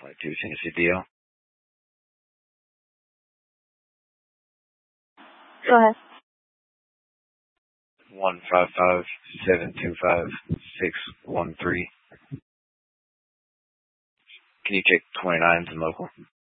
22 Tennessee DL. Go ahead. 155-725-613. Can you check 29s and local?